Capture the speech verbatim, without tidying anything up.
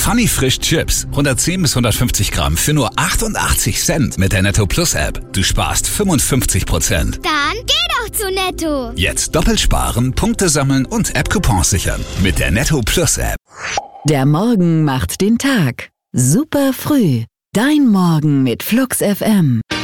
Funny Frisch Chips, hundertzehn bis hundertfünfzig Gramm für nur achtundachtzig Cent mit der Netto Plus App. Du sparst fünfundfünfzig Prozent. Dann geh doch zu Netto. Jetzt doppelt sparen, Punkte sammeln und App-Coupons sichern mit der Netto Plus App. Der Morgen macht den Tag. Super früh. Dein Morgen mit Flux F M.